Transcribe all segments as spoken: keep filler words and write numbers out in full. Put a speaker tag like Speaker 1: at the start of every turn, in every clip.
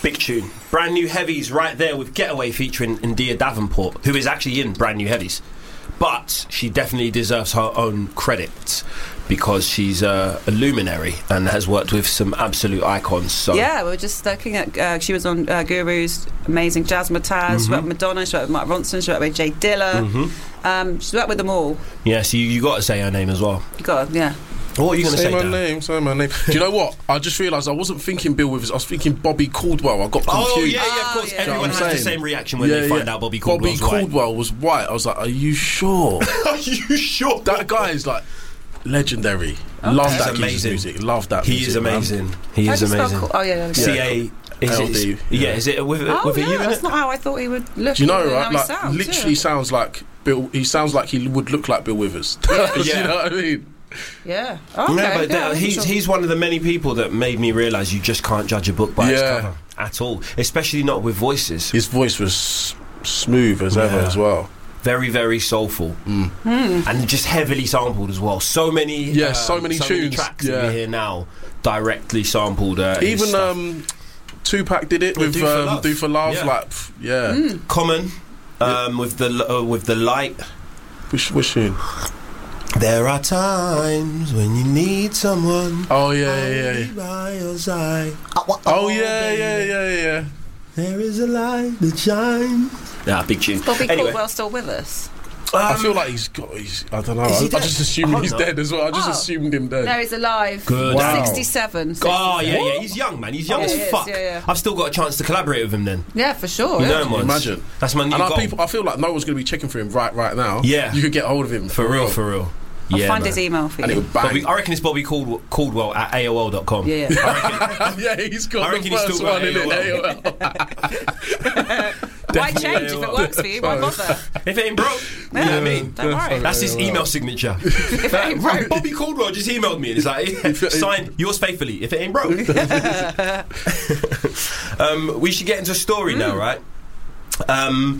Speaker 1: Big tune. Brand New Heavies right there with Getaway featuring India Davenport, who is actually in Brand New Heavies. But she definitely deserves her own credit because she's uh, a luminary and has worked with some absolute icons. So
Speaker 2: yeah, we were just looking at. Uh, she was on uh, Guru's amazing Jazzmatazz.
Speaker 1: Mm-hmm.
Speaker 2: She worked with Madonna. She worked with Mark Ronson. She worked with Jay Dilla. Mm-hmm. Um, she's worked with them all.
Speaker 1: Yeah, so you, you got to say her name as well.
Speaker 2: You got to, yeah.
Speaker 1: What are you going to say,
Speaker 3: my
Speaker 1: Dan?
Speaker 3: name, say my name. Do you know what? I just realised I wasn't thinking Bill Withers. I was thinking Bobby Caldwell. I got confused.
Speaker 1: Oh yeah, yeah, of course.
Speaker 2: Oh, yeah.
Speaker 1: Everyone
Speaker 3: You know
Speaker 1: has
Speaker 3: what I'm
Speaker 1: the
Speaker 3: saying?
Speaker 1: same reaction when
Speaker 3: Yeah,
Speaker 1: they find
Speaker 3: yeah.
Speaker 1: out Bobby Caldwell's
Speaker 3: Bobby
Speaker 1: white.
Speaker 3: Caldwell was white. I was like, are you sure?
Speaker 1: Are you sure?
Speaker 3: That guy is like legendary.
Speaker 2: Okay.
Speaker 3: Love
Speaker 1: He's
Speaker 3: that
Speaker 1: amazing.
Speaker 3: music. Love that.
Speaker 1: He
Speaker 3: music,
Speaker 1: is amazing.
Speaker 3: Man.
Speaker 1: He
Speaker 2: How
Speaker 1: is
Speaker 2: do you spell
Speaker 1: amazing.
Speaker 2: Cal- oh yeah, yeah.
Speaker 1: C A is
Speaker 3: L
Speaker 1: it?
Speaker 3: D,
Speaker 1: Yeah.
Speaker 3: yeah.
Speaker 1: Is it with
Speaker 2: Oh
Speaker 1: with a
Speaker 2: yeah,
Speaker 1: U in
Speaker 2: that's
Speaker 1: it?
Speaker 2: not how I thought he would look.
Speaker 3: Do you know,
Speaker 2: How
Speaker 3: right?
Speaker 2: he
Speaker 3: Like,
Speaker 2: sounds,
Speaker 3: literally
Speaker 2: yeah.
Speaker 3: sounds like Bill. He sounds like he would look like Bill Withers. Do
Speaker 1: Yeah.
Speaker 3: you know what I mean?
Speaker 2: Yeah. Okay,
Speaker 1: No, but
Speaker 2: yeah,
Speaker 1: that- he's
Speaker 2: sure.
Speaker 1: he's one of the many people that made me realise you just can't judge a book by its
Speaker 3: Yeah.
Speaker 1: cover at all, especially not with voices.
Speaker 3: His voice was s- smooth as ever
Speaker 1: Yeah.
Speaker 3: as well.
Speaker 1: Very, very soulful,
Speaker 3: Mm.
Speaker 1: and just heavily sampled as well. So many,
Speaker 3: Yeah,
Speaker 1: um,
Speaker 3: so many tunes,
Speaker 1: tracks
Speaker 3: yeah.
Speaker 1: that we hear now directly sampled. Uh, his
Speaker 3: Even
Speaker 1: stuff.
Speaker 3: um, Tupac did it
Speaker 1: Yeah,
Speaker 3: with
Speaker 1: Do for
Speaker 3: um,
Speaker 1: Love.
Speaker 3: Do for Love.
Speaker 1: Yeah.
Speaker 3: Like, pff, yeah.
Speaker 2: Mm.
Speaker 1: Common um, with the uh, with the light.
Speaker 3: Which, which tune?
Speaker 1: There are times when you need someone.
Speaker 3: Oh yeah, yeah, yeah.
Speaker 1: By your side.
Speaker 3: Oh yeah, yeah, yeah, yeah.
Speaker 1: There is a light that shines. Nah, big tune.
Speaker 2: Bobby
Speaker 1: Anyway,
Speaker 2: Caldwell still with us?
Speaker 3: I feel like he's got. He's, I don't know.
Speaker 1: Is
Speaker 3: I,
Speaker 1: he
Speaker 3: I
Speaker 1: dead?
Speaker 3: just assumed
Speaker 1: I
Speaker 3: he's
Speaker 1: hope not.
Speaker 3: dead as well. I just
Speaker 2: Oh.
Speaker 3: assumed him dead.
Speaker 2: No, he's alive.
Speaker 1: Good.
Speaker 3: Wow.
Speaker 2: sixty-seven.
Speaker 1: Oh yeah,
Speaker 2: sixty-seven.
Speaker 1: yeah. He's young, man. He's young
Speaker 2: Yeah,
Speaker 1: as
Speaker 2: he is,
Speaker 1: fuck.
Speaker 2: yeah, yeah.
Speaker 1: I've still got a chance to collaborate with him. Then
Speaker 2: Yeah, for sure.
Speaker 1: you
Speaker 2: yeah.
Speaker 1: know him once.
Speaker 3: Imagine.
Speaker 1: That's my new
Speaker 3: And I,
Speaker 1: goal.
Speaker 3: people, I feel like no one's going to be checking for him right, right now.
Speaker 1: Yeah.
Speaker 3: you could get hold of him
Speaker 1: for real, for real.
Speaker 2: I'll
Speaker 1: yeah,
Speaker 2: find
Speaker 1: man.
Speaker 2: his email for
Speaker 3: and it
Speaker 2: you.
Speaker 3: would bang.
Speaker 1: Bobby, I reckon it's Bobby Caldwell, Caldwell at A O L dot com.
Speaker 2: Yeah, yeah.
Speaker 1: I reckon,
Speaker 3: yeah, he's got
Speaker 1: I
Speaker 3: the
Speaker 1: reckon he's
Speaker 3: first
Speaker 1: still got
Speaker 3: one in it.
Speaker 1: A O L.
Speaker 3: A O L.
Speaker 2: Why
Speaker 1: Definitely
Speaker 2: change if
Speaker 1: A O
Speaker 2: it
Speaker 1: L.
Speaker 2: works for you? Why bother?
Speaker 1: If it ain't broke, you know what I mean?
Speaker 2: Don't worry.
Speaker 1: That's his email signature.
Speaker 2: If it ain't broke.
Speaker 1: Bobby Caldwell just emailed me and it's like, signed, yours faithfully, if it ain't broke. um, we should get into a story now, right? Um,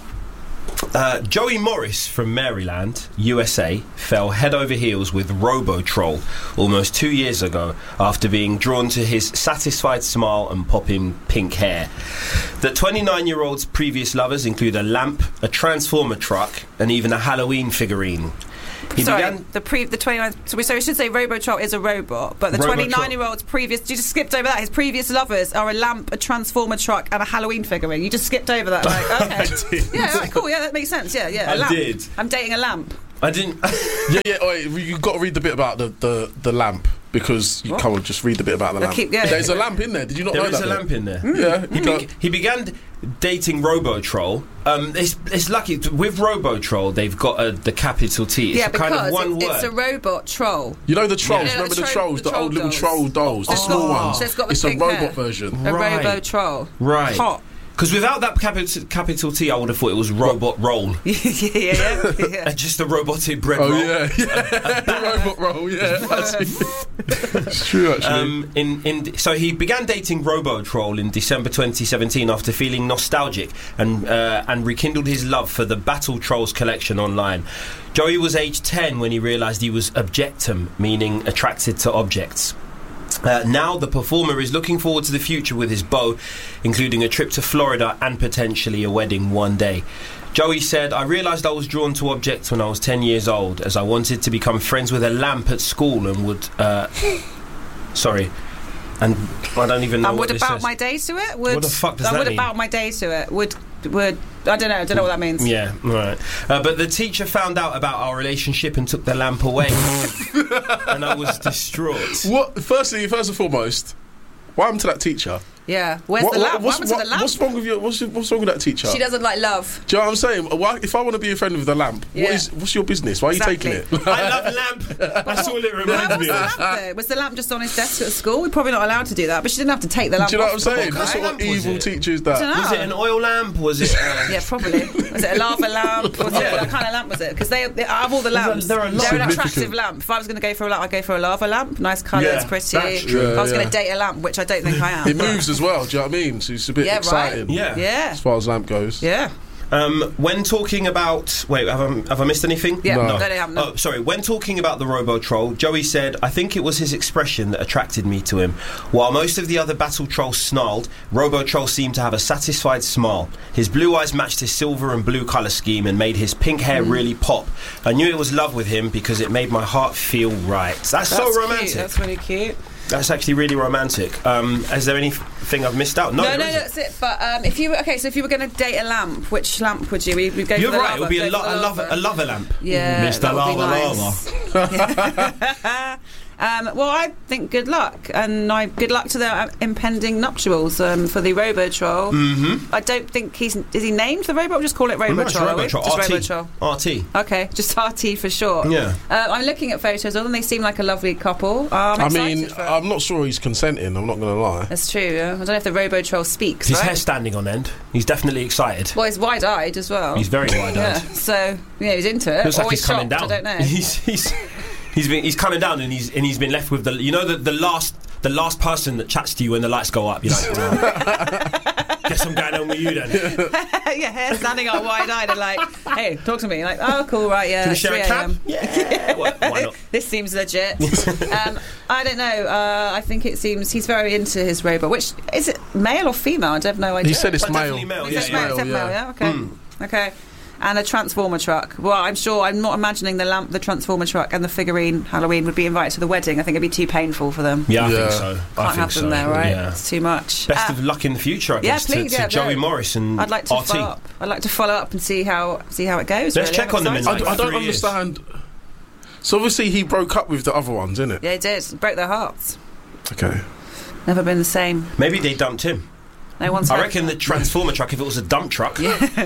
Speaker 1: uh, Joey Morris from Maryland, U S A, fell head over heels with Robotroll almost two years ago after being drawn to his satisfied smile and popping pink hair. The twenty-nine-year-old's previous lovers include a lamp, a transformer truck, and even a Halloween figurine. He
Speaker 2: Sorry,
Speaker 1: began...
Speaker 2: the pre the twenty-nine. So we, so we should say Robotroll is a robot, but the
Speaker 1: Robotroll.
Speaker 2: twenty-nine-year-old's previous. You just skipped over that. His previous lovers are a lamp, a transformer truck, and a Halloween figurine. You just skipped over that. Like, okay,
Speaker 1: I did.
Speaker 2: yeah, all right, cool. Yeah, that makes sense. Yeah, yeah. A
Speaker 1: I
Speaker 2: lamp.
Speaker 1: did.
Speaker 2: I'm dating a lamp.
Speaker 1: I didn't...
Speaker 3: yeah, yeah. Oh, you've got to read the bit about the, the, the lamp because you
Speaker 2: What?
Speaker 3: can't just read the bit about the
Speaker 2: I'll
Speaker 3: lamp.
Speaker 2: keep- yeah.
Speaker 3: There's a lamp in there. Did you not
Speaker 1: There
Speaker 3: know
Speaker 1: is
Speaker 3: that?
Speaker 1: a
Speaker 3: bit?
Speaker 1: lamp in there.
Speaker 3: Yeah,
Speaker 1: He,
Speaker 3: you can't-
Speaker 1: be- he began dating Robotroll. Um, it's, it's lucky with Robotroll they've got a, the capital T. It's
Speaker 2: yeah,
Speaker 1: a kind
Speaker 2: because
Speaker 1: of one
Speaker 2: it's,
Speaker 1: word.
Speaker 2: it's a robot troll.
Speaker 3: You know the trolls?
Speaker 2: Yeah,
Speaker 3: Remember
Speaker 2: the
Speaker 3: the,
Speaker 2: tro-
Speaker 3: trolls,
Speaker 2: the
Speaker 3: the, old
Speaker 2: troll
Speaker 3: little
Speaker 2: dolls.
Speaker 3: troll dolls, the
Speaker 2: It's
Speaker 3: small
Speaker 2: got-
Speaker 3: ones.
Speaker 2: so it's got the
Speaker 3: it's a
Speaker 2: pink
Speaker 3: robot
Speaker 2: hair.
Speaker 3: version.
Speaker 2: A
Speaker 1: Right.
Speaker 2: robo troll.
Speaker 1: Right.
Speaker 2: Hot.
Speaker 1: Because without that capital, capital T, I would have thought it was robot roll.
Speaker 2: yeah, yeah, yeah. yeah.
Speaker 1: Uh, Just a robotic bread
Speaker 3: Oh
Speaker 1: roll.
Speaker 3: yeah, yeah. the robot roll, yeah. It's true actually.
Speaker 1: Um, in, in, so he began dating Robotroll in December twenty seventeen after feeling nostalgic and uh, and rekindled his love for the Battle Trolls collection online. Joey was age ten when he realised he was objectum, meaning attracted to objects. Uh, now the performer is looking forward to the future with his beau, including a trip to Florida and potentially a wedding one day. Joey said, I realised I was drawn to objects when I was ten years old, as I wanted to become friends with a lamp at school and would... Uh, sorry. And I don't even know
Speaker 2: And
Speaker 1: what
Speaker 2: would
Speaker 1: this
Speaker 2: about
Speaker 1: says.
Speaker 2: my day to it? Would,
Speaker 1: What the fuck does
Speaker 2: and
Speaker 1: that
Speaker 2: would
Speaker 1: mean?
Speaker 2: about my day to it? Would would I don't know. I don't know what that means.
Speaker 1: Yeah, right. Uh, but the teacher found out about our relationship and took the lamp away. And I was distraught.
Speaker 3: What? Firstly, first and foremost, what happened to that teacher?
Speaker 2: Yeah. Where's
Speaker 3: What-
Speaker 2: the lamp?
Speaker 3: what-
Speaker 2: What
Speaker 3: what's,
Speaker 2: happened to
Speaker 3: what-
Speaker 2: the lamp?
Speaker 3: what's wrong with you? What's, what's wrong with that teacher?
Speaker 2: She doesn't like love.
Speaker 3: Do you know what I'm saying? Why, if I want to be a friend with the lamp,
Speaker 2: Yeah.
Speaker 3: what is what's your business? Why are
Speaker 2: Exactly.
Speaker 3: you taking it?
Speaker 1: I love lamp. That's all it
Speaker 2: Where
Speaker 1: reminds
Speaker 2: was
Speaker 1: me
Speaker 2: the
Speaker 1: of.
Speaker 2: lamp though? Was the lamp just on his desk at school? We're probably not allowed to do that, but she didn't have to take the lamp
Speaker 3: Do you know what I'm
Speaker 2: off.
Speaker 3: saying?
Speaker 1: What
Speaker 3: What
Speaker 1: kind
Speaker 3: sort
Speaker 1: of
Speaker 3: of
Speaker 1: lamp was
Speaker 3: evil
Speaker 1: it?
Speaker 3: teacher is
Speaker 2: I don't
Speaker 3: that?
Speaker 2: know.
Speaker 1: Was it an oil lamp? Was it... Uh,
Speaker 2: Yeah, probably. Was it a lava lamp? Was it, what kind of lamp was it? Because they, they, out of all the lamps,
Speaker 1: there are a lot.
Speaker 2: they're an
Speaker 3: Significant.
Speaker 2: attractive lamp. If I was going to go for a lamp, I'd go for a lava lamp. Nice colours,
Speaker 1: Yeah,
Speaker 2: pretty.
Speaker 1: that's true.
Speaker 2: If I was
Speaker 3: Yeah,
Speaker 2: going to
Speaker 3: yeah.
Speaker 2: date a lamp, which I don't think I am.
Speaker 3: It moves as well. Do you know what I mean? So it's a bit
Speaker 2: Yeah, right.
Speaker 3: exciting.
Speaker 1: Yeah.
Speaker 2: Yeah.
Speaker 3: As far as lamp goes.
Speaker 2: Yeah.
Speaker 1: Um, when talking about... Wait, have I, have I missed anything?
Speaker 2: Yeah,
Speaker 3: No.
Speaker 2: no, they haven't.
Speaker 1: Oh, sorry. When talking about the Robo-Troll, Joey said, I think it was his expression that attracted me to him. While most of the other battle trolls snarled, Robo-Troll seemed to have a satisfied smile. His blue eyes matched his silver and blue colour scheme and made his pink hair
Speaker 2: Mm.
Speaker 1: really pop. I knew it was love with him because it made my heart feel right. That's,
Speaker 2: That's
Speaker 1: so
Speaker 2: cute.
Speaker 1: romantic.
Speaker 2: That's really cute.
Speaker 1: That's actually really romantic. Um, is there anything I've missed out? No,
Speaker 2: No,
Speaker 1: there
Speaker 2: no, no,
Speaker 1: isn't.
Speaker 2: that's it. But um, if you were okay, so if you were going to date a lamp, which lamp would you? We would go
Speaker 1: You're
Speaker 2: for the
Speaker 1: right. It
Speaker 2: lava,
Speaker 1: would be a,
Speaker 2: go
Speaker 1: lo-
Speaker 2: for
Speaker 1: a,
Speaker 2: the
Speaker 1: lava, a lava lamp.
Speaker 2: Yeah,
Speaker 4: Mister
Speaker 2: that would be
Speaker 4: Lava
Speaker 2: nice. um, well, I think good luck, and I good luck to the uh, impending nuptials um, for the Robo-Troll.
Speaker 1: Mm-hmm.
Speaker 2: I don't think he's is he named the Robo? We'll just call it Robo-Troll. are we?
Speaker 1: Robo-Troll.
Speaker 2: Just
Speaker 1: R T.
Speaker 2: Robo-Troll.
Speaker 1: R T.
Speaker 2: Okay, just R T for short.
Speaker 1: Yeah.
Speaker 2: Uh, I'm looking at photos of them. They seem like a lovely couple. Uh, I'm
Speaker 3: I
Speaker 2: excited
Speaker 3: mean,
Speaker 2: for
Speaker 3: I'm not sure he's consenting. I'm not going to lie.
Speaker 2: That's true. Yeah? I don't know if the Robo-Troll speaks.
Speaker 1: His
Speaker 2: right?
Speaker 1: hair's standing on end. He's definitely excited.
Speaker 2: Well, he's wide-eyed as well.
Speaker 1: He's very wide-eyed.
Speaker 2: Yeah, so yeah, he's into it.
Speaker 1: Looks
Speaker 2: or
Speaker 1: like he's coming
Speaker 2: shocked,
Speaker 1: down.
Speaker 2: I don't know.
Speaker 1: He's he's he's been he's coming down and he's and he's been left with the you know the the last the last person that chats to you when the lights go up. You're like, oh, guess I'm going home with you then.
Speaker 2: Yeah, hair standing up wide-eyed and like, hey, talk to me. Like, oh, cool, right, yeah.
Speaker 1: Can we
Speaker 2: it's
Speaker 1: share a
Speaker 2: three a m.
Speaker 1: cab? Yeah. Why, why not?
Speaker 2: This seems legit. um, I don't know. Uh, I think it seems he's very into his robot. Which is it, male or female? I have no idea.
Speaker 3: He said it's
Speaker 1: But
Speaker 3: male.
Speaker 1: definitely male.
Speaker 2: He
Speaker 1: Yeah,
Speaker 2: said
Speaker 1: yeah.
Speaker 2: male, said
Speaker 3: yeah.
Speaker 2: male, yeah. Okay,
Speaker 1: Mm.
Speaker 2: okay. And a transformer truck. Well, I'm sure. I'm not imagining the lamp, the transformer truck, and the figurine Halloween would be invited to the wedding. I think it'd be too painful for them.
Speaker 1: Yeah, I
Speaker 3: Yeah.
Speaker 1: think so. I
Speaker 2: Can't
Speaker 1: think
Speaker 2: have
Speaker 1: so.
Speaker 2: them there, right?
Speaker 1: Yeah.
Speaker 2: It's too much.
Speaker 1: Best
Speaker 2: Uh,
Speaker 1: of luck in the future, I
Speaker 2: yeah,
Speaker 1: guess,
Speaker 2: please,
Speaker 1: to, to
Speaker 2: yeah,
Speaker 1: Joey
Speaker 2: no.
Speaker 1: Morris and
Speaker 2: I'd like to
Speaker 1: R T.
Speaker 2: follow up. I'd like to follow up and see how see how it goes.
Speaker 1: Let's
Speaker 2: really.
Speaker 1: check
Speaker 2: I'm
Speaker 1: on them in
Speaker 2: excited.
Speaker 3: I,
Speaker 1: like
Speaker 3: I don't
Speaker 1: three years.
Speaker 3: understand. So obviously he broke up with the other ones, innit?
Speaker 2: Yeah, it did. It broke their hearts.
Speaker 3: Okay.
Speaker 2: Never been the same.
Speaker 1: Maybe they dumped him.
Speaker 2: No one's.
Speaker 1: I
Speaker 2: heard
Speaker 1: reckon
Speaker 2: of
Speaker 1: the transformer truck, if it was a dump truck, you know, they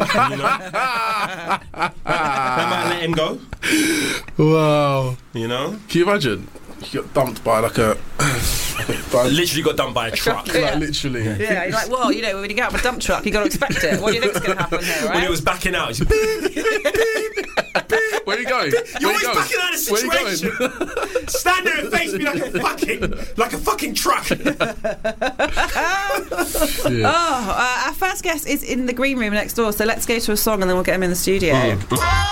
Speaker 1: might let him go.
Speaker 3: Wow.
Speaker 1: You know,
Speaker 3: Can you imagine? He got dumped by like a. by,
Speaker 1: literally got dumped by a truck.
Speaker 2: Yeah.
Speaker 3: Like literally.
Speaker 2: that. Yeah, you're like, well, you know, when you get out of a dump truck, you got to expect it. What do you think's going to happen here, right?
Speaker 1: When he was backing out, he's
Speaker 3: Where are you going?
Speaker 1: you're
Speaker 3: Where
Speaker 1: always
Speaker 3: you going?
Speaker 1: backing out of a
Speaker 3: Where you
Speaker 1: situation.
Speaker 3: going?
Speaker 1: Stand there and face me like a fucking, like a fucking truck.
Speaker 3: Yeah.
Speaker 2: Oh, uh, our first guest is in the green room next door, so let's go to a song and then we'll get him in the studio.
Speaker 1: Mm.